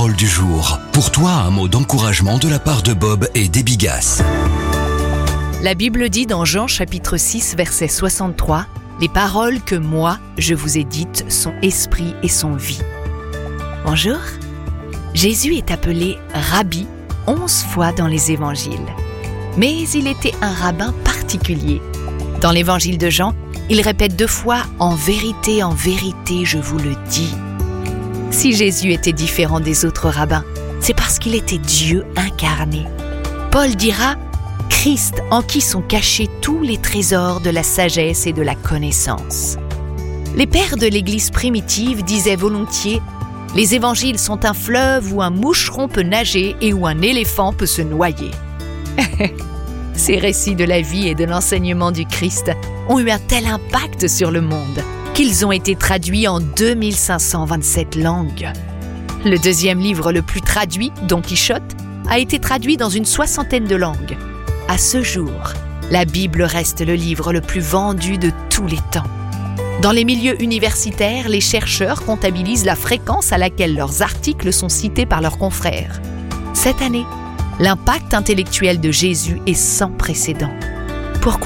parole du jour. Pour toi, un mot d'encouragement de la part de Bob et d'Ebigas. La Bible dit dans Jean chapitre 6, verset 63, « Les paroles que moi, je vous ai dites sont esprit et sont vie. » Bonjour. Jésus est appelé Rabbi 11 fois dans les évangiles. Mais il était un rabbin particulier. Dans l'évangile de Jean, il répète 2 fois « En vérité, je vous le dis ». Si Jésus était différent des autres rabbins, c'est parce qu'il était Dieu incarné. Paul dira « Christ en qui sont cachés tous les trésors de la sagesse et de la connaissance ». Les pères de l'Église primitive disaient volontiers « Les évangiles sont un fleuve où un moucheron peut nager et où un éléphant peut se noyer ». Ces récits de la vie et de l'enseignement du Christ ont eu un tel impact sur le monde qu'ils ont été traduits en 2527 langues. Le 2e livre le plus traduit, Don Quichotte, a été traduit dans une 60aine de langues. À ce jour, la Bible reste le livre le plus vendu de tous les temps. Dans les milieux universitaires, les chercheurs comptabilisent la fréquence à laquelle leurs articles sont cités par leurs confrères. Cette année, l'impact intellectuel de Jésus est sans précédent. Pourquoi ?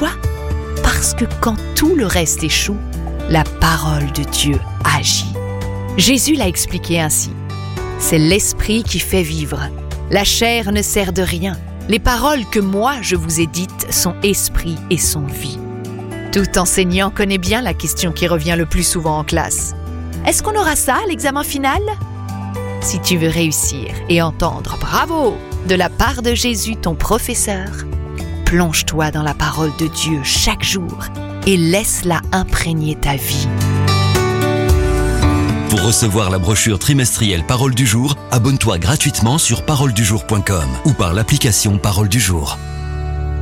Parce que quand tout le reste échoue, la parole de Dieu agit. Jésus l'a expliqué ainsi. C'est l'esprit qui fait vivre. La chair ne sert de rien. Les paroles que moi je vous ai dites sont esprit et sont vie. Tout enseignant connaît bien la question qui revient le plus souvent en classe. Est-ce qu'on aura ça à l'examen final ? Si tu veux réussir et entendre « Bravo !» de la part de Jésus, ton professeur, plonge-toi dans la parole de Dieu chaque jour et laisse-la imprégner ta vie. Pour recevoir la brochure trimestrielle Parole du jour, abonne-toi gratuitement sur paroledujour.com ou par l'application Parole du jour.